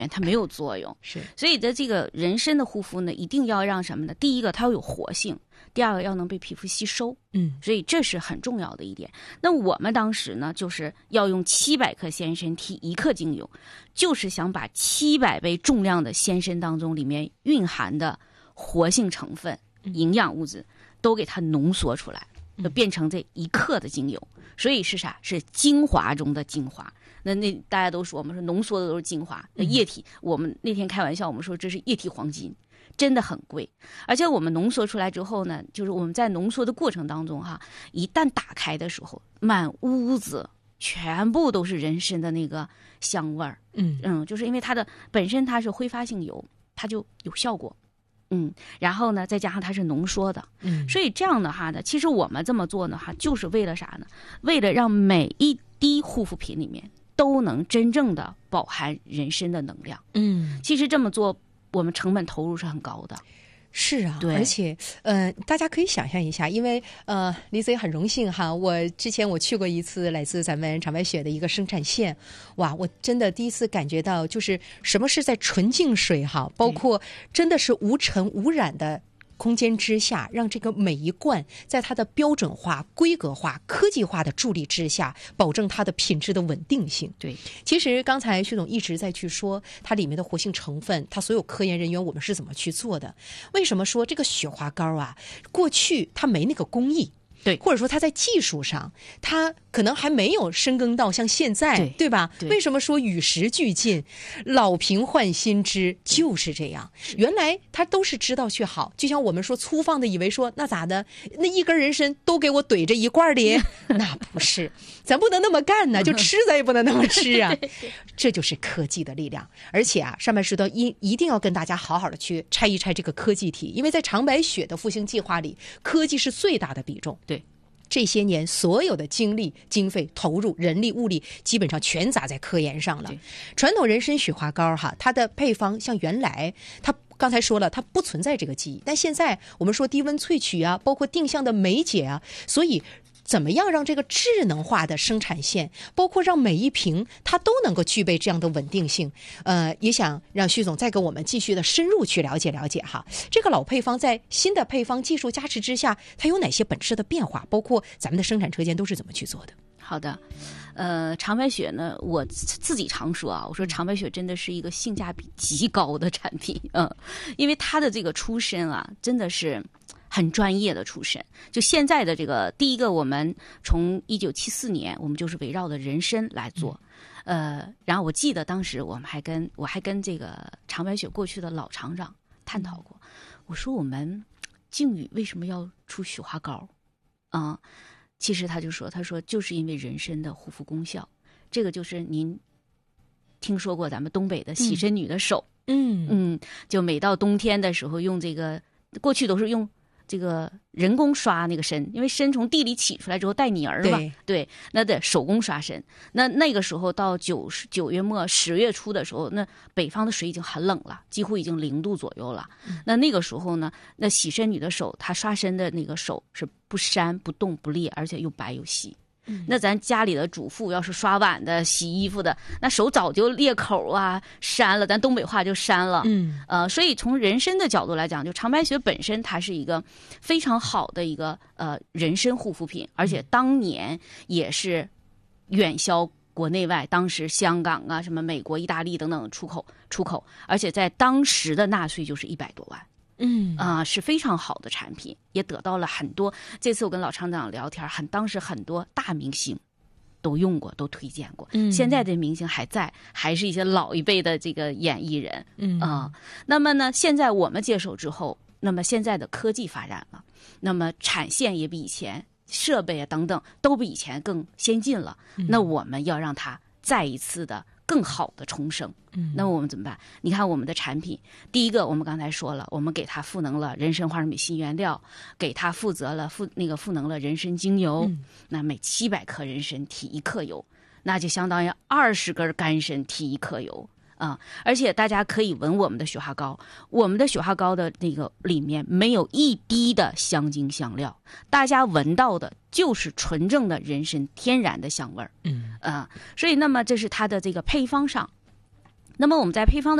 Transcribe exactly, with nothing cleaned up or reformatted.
它没有作用。 是， 所以的这个人参的护肤呢，一定要让什么呢？第一个，它要有活性；第二个，要能被皮肤吸收。 嗯， 所以这是很重要的一点。那我们当时呢，就是要用七百克鲜参提一克精油，就是想把七百倍重量的鲜参当中里面蕴含的活性成分、营养物质都给它浓缩出来，就变成这一克的精油。所以是啥？是精华中的精华。那那大家都说我们说浓缩的都是精华，那液体、嗯、我们那天开玩笑，我们说这是液体黄金，真的很贵。而且我们浓缩出来之后呢，就是我们在浓缩的过程当中哈，一旦打开的时候，满屋子全部都是人参的那个香味儿。嗯嗯，就是因为它的本身它是挥发性油，它就有效果。嗯，然后呢，再加上它是浓缩的，嗯，所以这样的话呢，其实我们这么做呢哈，就是为了啥呢？为了让每一滴护肤品里面都能真正的饱含人参的能量。嗯，其实这么做，我们成本投入是很高的。 是啊， 对， 而且呃，大家可以想象一下，因为呃，李子也很荣幸哈，我之前我去过一次来自咱们长白雪的一个生产线，哇，我真的第一次感觉到就是什么是在纯净水哈，包括真的是无尘无染的空间之下，让这个每一罐在它的标准化、规格化、科技化的助力之下，保证它的品质的稳定性。 对， 其实刚才徐总一直在去说它里面的活性成分，它所有科研人员我们是怎么去做的？为什么说这个雪花膏啊，过去它没那个工艺？ 对， 或者说它在技术上，它可能还没有深耕到像现在， 对, 对吧？ 对， 为什么说与时俱进，老瓶换新汁就是这样？原来它都是知道去好，就像我们说粗放的以为说那咋的，那一根人参都给我怼着一罐里，那不是，咱不能那么干呢，就吃咱也不能那么吃啊。这就是科技的力量。而且啊，上半时段一一定要跟大家好好的去拆一拆这个科技题，因为在长白雪的复兴计划里，科技是最大的比重。 对， 这些年所有的精力、经费投入、人力、物力，基本上全砸在科研上了。传统人参雪花膏哈，它的配方像原来它刚才说了，它不存在这个记忆，但现在我们说低温萃取啊，包括定向的酶解啊，所以怎么样让这个智能化的生产线，包括让每一瓶它都能够具备这样的稳定性，呃，也想让徐总再跟我们继续的深入去了解了解哈，这个老配方在新的配方技术加持之下，它有哪些本质的变化，包括咱们的生产车间都是怎么去做的？ 好的，呃，长白雪呢，我自己常说啊，我说长白雪真的是一个性价比极高的产品，嗯，因为它的这个出身啊，真的是很专业的出身。就现在的这个第一个，我们从一九七四年，我们就是围绕着人参来做，呃，然后我记得当时我们还跟我还跟这个长白雪过去的老厂长探讨过，我说我们靖宇为什么要出雪花膏啊？其实他就说，他说就是因为人参的护肤功效，这个就是您听说过咱们东北的洗参女的手，嗯嗯，就每到冬天的时候用这个，过去都是用这个人工刷那个参，因为参从地里起出来之后带泥儿嘛，对，对，那得手工刷参。那那个时候到九九月末十月初的时候，那北方的水已经很冷了，几乎已经零度左右了。嗯、那那个时候呢，那洗参女的手，她刷参的那个手是不膻不冻不裂，而且又白又细。嗯、那咱家里的主妇要是刷碗的、洗衣服的，那手早就裂口啊、膻了。咱东北话就膻了。嗯，呃，所以从人参的角度来讲，就长白雪本身它是一个非常好的一个呃人参护肤品，而且当年也是远销国内外，当时香港啊、什么美国、意大利等等出口出口，而且在当时的纳税就是一百多万。嗯啊、呃，是非常好的产品，也得到了很多。这次我跟老厂长聊天，很当时很多大明星都用过，都推荐过。嗯，现在的明星还在，还是一些老一辈的这个演艺人。嗯啊、呃，那么呢，现在我们接手之后，那么现在的科技发展了，那么产线也比以前，设备啊等等都比以前更先进了。嗯、那我们要让它再一次的更好的重生。嗯，那我们怎么办？你看我们的产品，第一个我们刚才说了，我们给它赋能了人参花生米新原料，给它负责了赋那个赋能了人参精油。嗯、那每七百克人参提一克油，那就相当于二十根干参提一克油啊！而且大家可以闻我们的雪花膏，我们的雪花膏的那个里面没有一滴的香精香料，大家闻到的就是纯正的人参天然的香味儿。嗯啊，所以那么这是它的这个配方上。 那么我们在配方的